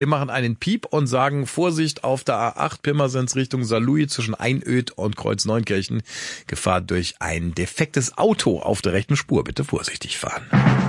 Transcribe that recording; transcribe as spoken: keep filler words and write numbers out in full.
Wir machen einen Piep und sagen Vorsicht auf der A acht Pirmasens Richtung Saarlouis zwischen Einöd und Kreuz Neunkirchen. Gefahr durch ein defektes Auto auf der rechten Spur. Bitte vorsichtig fahren.